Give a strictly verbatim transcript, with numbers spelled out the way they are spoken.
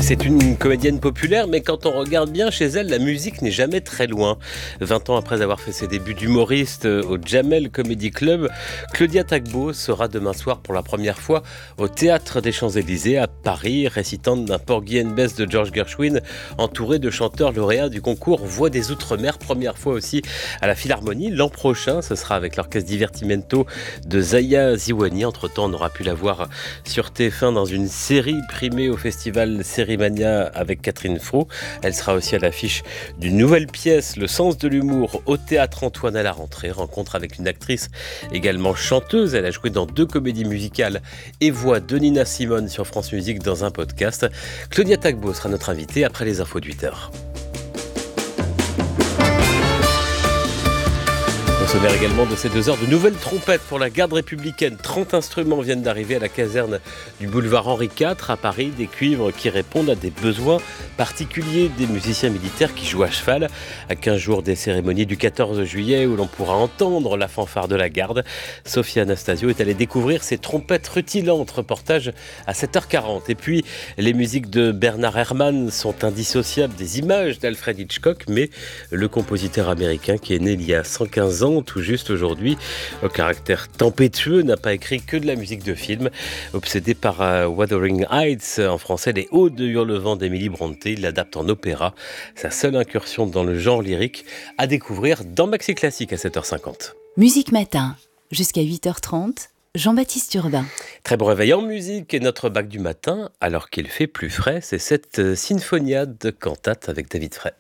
C'est une comédienne populaire, mais quand on regarde bien chez elle, la musique n'est jamais très loin. vingt ans après avoir fait ses débuts d'humoriste au Jamel Comedy Club, Claudia Tagbo sera demain soir pour la première fois au Théâtre des Champs-Élysées à Paris, récitant d'un Porgy and Bess de George Gershwin, entourée de chanteurs lauréats du concours Voix des Outre-mer, première fois aussi à la Philharmonie. L'an prochain, ce sera avec l'orchestre Divertimento de Zaya Ziwani. Entre-temps, on aura pu la voir sur T F un dans une série primée au festival Sérimania avec Catherine Fro. Elle sera aussi à l'affiche d'une nouvelle pièce, Le sens de l'humour, au Théâtre Antoine à la rentrée. Rencontre avec une actrice également chanteuse. Elle a joué dans deux comédies musicales et voix de Nina Simone sur France Musique dans un podcast. Claudia Tagbo sera notre invitée après les infos de huit heures. Au sommaire également de ces deux heures, de nouvelles trompettes pour la garde républicaine. trente instruments viennent d'arriver à la caserne du boulevard Henri quatre à Paris. Des cuivres qui répondent à des besoins particuliers des musiciens militaires qui jouent à cheval. À quinze jours des cérémonies du quatorze juillet où l'on pourra entendre la fanfare de la garde, Sophia Anastasio est allée découvrir ces trompettes rutilantes. Reportage à sept heures quarante. Et puis, les musiques de Bernard Herrmann sont indissociables des images d'Alfred Hitchcock, mais le compositeur américain qui est né il y a cent quinze ans, tout juste aujourd'hui, au caractère tempétueux, n'a pas écrit que de la musique de film. Obsédé par uh, Wuthering Heights, en français Les Hauts de Hurlevent d'Emily Brontë, il l'adapte en opéra. Sa seule incursion dans le genre lyrique à découvrir dans Maxi Classique à sept heures cinquante. Musique Matin, jusqu'à huit heures trente, Jean-Baptiste Urbain. Très bon réveil en musique et notre bac du matin, alors qu'il fait plus frais, c'est cette Sinfonia de cantate avec David Frey.